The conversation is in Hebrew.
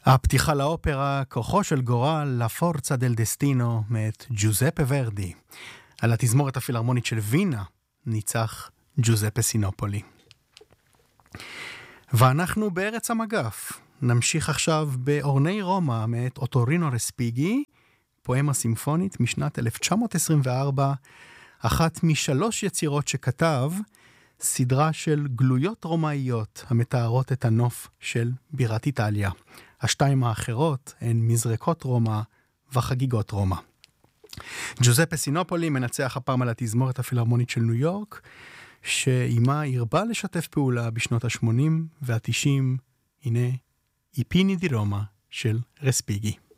הפתיחה לאופרה, כוחו של גורל, לה פורצה דל דסטינו, מאת ג'וזפה ורדי. על התזמורת הפילהרמונית של וינה ניצח ג'וזפה סינופולי. ואנחנו בארץ המגף. נמשיך עכשיו באורני רומא, מאת אוטורינו רספיגי, פואמה סימפונית משנת 1924, אחת משלוש יצירות שכתב, סדרה של גלויות רומאיות המתארות את הנוף של בירת איטליה. השתיים האחרות הן מזרקות רומא וחגיגות רומא. ג'וזפה סינופולי מנצח הפעם על התזמורת הפילהרמונית של ניו יורק, שעימה הרבה לשתף פעולה בשנות ה-80 וה-90. הנה, איפיני די רומא של רספיגי.